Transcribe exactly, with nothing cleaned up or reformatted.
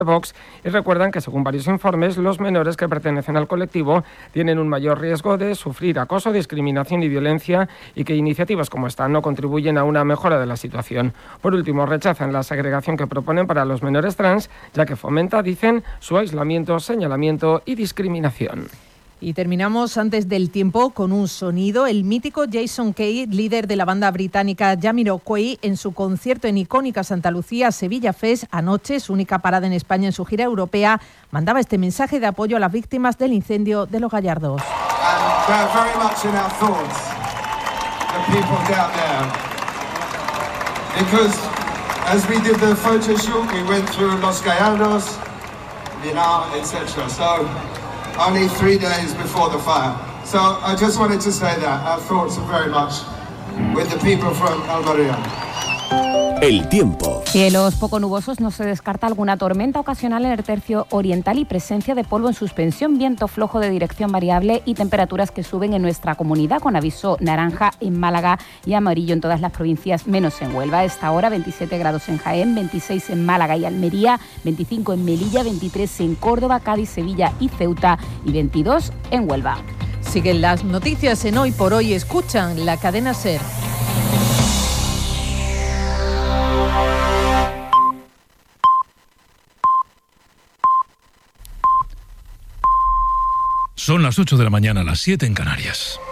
Vox y recuerdan que, según varios informes, los menores que pertenecen al colectivo tienen un mayor riesgo de sufrir acoso, discriminación y violencia y que iniciativas como esta no contribuyen a una mejora de la situación. Por último, rechazan la segregación que proponen para los menores trans, ya que fomenta, dicen, su aislamiento, señalamiento y discriminación. Y terminamos antes del tiempo con un sonido. El mítico Jason Kay, líder de la banda británica Jamiroquai, en su concierto en icónica Santa Lucía Sevilla Fest anoche, su única parada en España en su gira europea, mandaba este mensaje de apoyo a las víctimas del incendio de Los Gallardos. Only three days before the fire. So I just wanted to say that our thoughts are very much with the people from Almería. El tiempo. Cielos poco nubosos, no se descarta alguna tormenta ocasional en el tercio oriental y presencia de polvo en suspensión, viento flojo de dirección variable y temperaturas que suben en nuestra comunidad con aviso naranja en Málaga y amarillo en todas las provincias menos en Huelva. A esta hora veintisiete grados en Jaén, veintiséis en Málaga y Almería, veinticinco en Melilla, veintitrés en Córdoba, Cádiz, Sevilla y Ceuta y veintidós en Huelva. Siguen las noticias en Hoy por Hoy. Escuchan la cadena SER. Son las ocho de la mañana, las siete en Canarias.